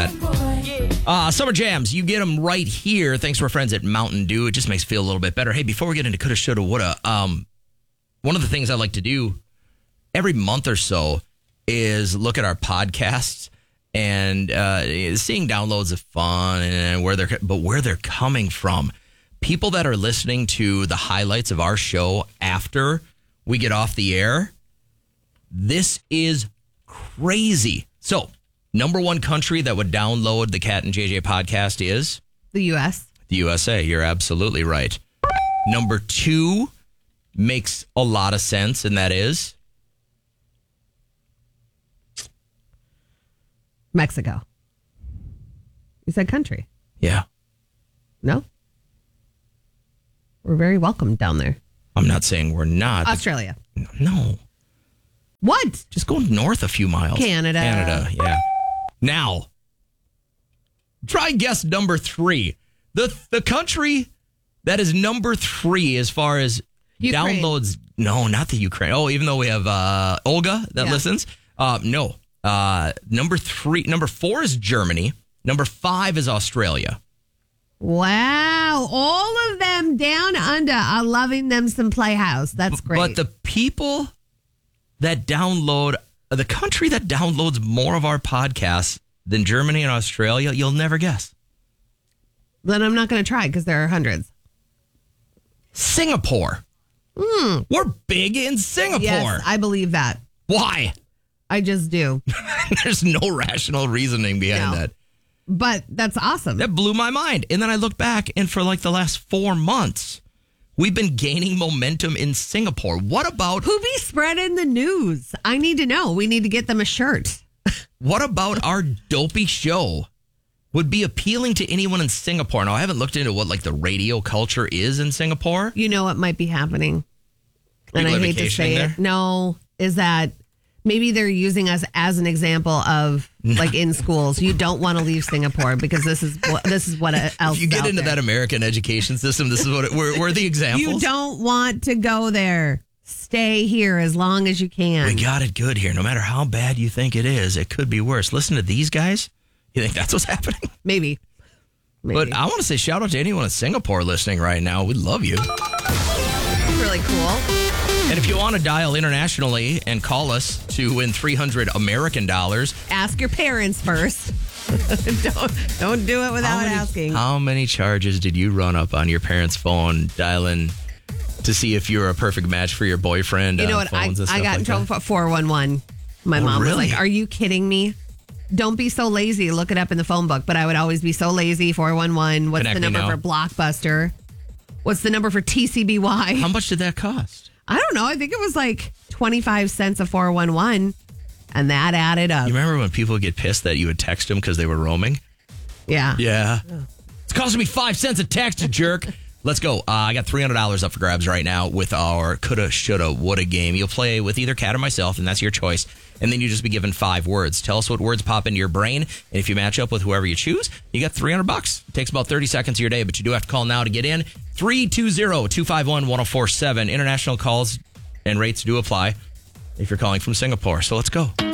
that. Summer Jams, you get them right here. Thanks to our friends at Mountain Dew. It just makes you feel a little bit better. Hey, before we get into coulda, shoulda, woulda, one of the things I like to do every month or so is look at our podcasts, and seeing downloads is fun, and where they're coming from. People that are listening to the highlights of our show after we get off the air, this is crazy. So, number one country that would download the Cat and JJ podcast is? The U.S. The USA. You're absolutely right. Number two makes a lot of sense, and that is? Mexico. You said country. Yeah. No? We're very welcome down there. I'm not saying we're not. Australia. No. What? Just go north a few miles. Canada, yeah. Now, try guess number three. The country that is number three as far as Ukraine. Downloads. No, not the Ukraine. Oh, even though we have Olga that listens. No. Number four is Germany. Number 5 is Australia. Wow. All of them down under are loving them some Playhouse. That's great. But the people that download, the country that downloads more of our podcasts than Germany and Australia, you'll never guess. Then I'm not going to try because there are hundreds. Singapore. We're big in Singapore. Yes, I believe that. Why? I just do. There's no rational reasoning behind that. But that's awesome. That blew my mind. And then I look back, and for like the last 4 months, we've been gaining momentum in Singapore. What about... Who be spreading the news? I need to know. We need to get them a shirt. What about our dopey show would be appealing to anyone in Singapore? Now, I haven't looked into what like the radio culture is in Singapore. You know what might be happening. People and I are hate to say vacationing there? it. No, is that maybe they're using us as an example of like in schools. You don't want to leave Singapore because this is what else. If you get out into there. that American education system, this is what we're the examples. You don't want to go there. Stay here as long as you can. We got it good here. No matter how bad you think it is, it could be worse. Listen to these guys. You think that's what's happening? Maybe. But I want to say shout out to anyone in Singapore listening right now. We love you. Really cool. And if you want to dial internationally and call us to win $300 American dollars, Ask your parents first. don't do it without asking. How many charges did you run up on your parents' phone dialing to see if you were a perfect match for your boyfriend? You know what? I got in trouble for 411. My mom was really? like, "Are you kidding me? Don't be so lazy. Look it up in the phone book." But I would always be so lazy. 411. What's the number for Blockbuster? What's the number for TCBY? How much did that cost? I don't know. I think it was like 25 cents a 411. And that added up. You remember when people would get pissed that you would text them because they were roaming? Yeah. Yeah. It's costing me 5 cents a text, you jerk. Let's go. I got $300 up for grabs right now with our coulda, shoulda, woulda game. You'll play with either Cat or myself, and that's your choice. And then you just be given 5 words. Tell us what words pop into your brain. And if you match up with whoever you choose, you got $300. It takes about 30 seconds of your day, but you do have to call now to get in. 320-251-1047. International calls and rates do apply if you're calling from Singapore. So let's go.